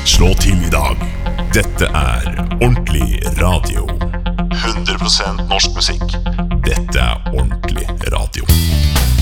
Slå til I dag. Dette ordentlig radio. 100% norsk musikk.